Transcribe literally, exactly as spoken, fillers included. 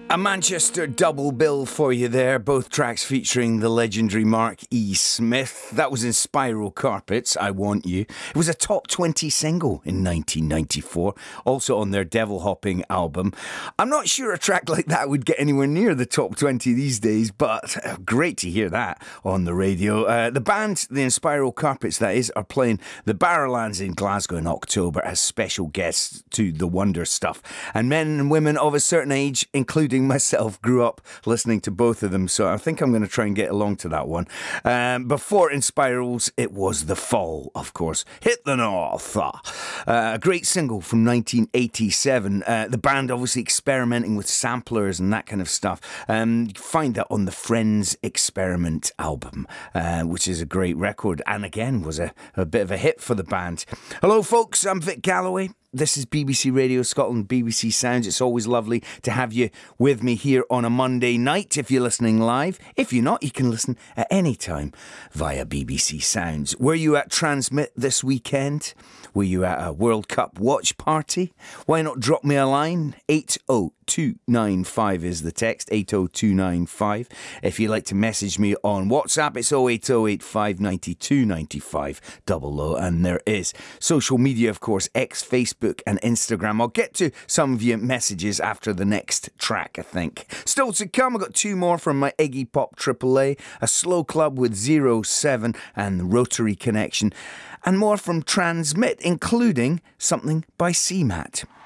A Manchester double bill for you there, both tracks featuring the legendary Mark E. Smith. That was in Spiral Carpets, I Want You. It was a top twenty single in nineteen ninety-four, also on their Devil Hopping album. I'm not sure a track like that would get anywhere near the top twenty these days, but great to hear that on the radio. Uh, the band, the Spiral Carpets that is, are playing the Barrowlands in Glasgow in October as special guests to The Wonder Stuff. And men and women of a certain age, including myself, grew up listening to both of them, so I think I'm going to try and get along to that one. Um, before In Spirals, it was The Fall, of course. Hit the North. Uh, a great single from nineteen eighty-seven. Uh, the band obviously experimenting with samplers and that kind of stuff. Um, you can find that on the Friends Experiment album, uh, which is a great record, and again was a, a bit of a hit for the band. Hello folks, I'm Vic Galloway. This is B B C Radio Scotland, B B C Sounds. It's always lovely to have you with me here on a Monday night if you're listening live. If you're not, you can listen at any time via B B C Sounds. Were you at Transmit this weekend? Were you at a World Cup watch party? Why not drop me a line? eight oh two nine five is the text, eight oh two nine five. If you'd like to message me on WhatsApp, it's oh eight oh eight five nine two nine five double oh. And there is social media, of course, X, Facebook and Instagram. I'll get to some of your messages after the next track, I think. Still to come, I've got two more from my Iggy Pop triple A, a Slow Club with zero seven and the Rotary Connection, and more from Transmit, including something by C MAT.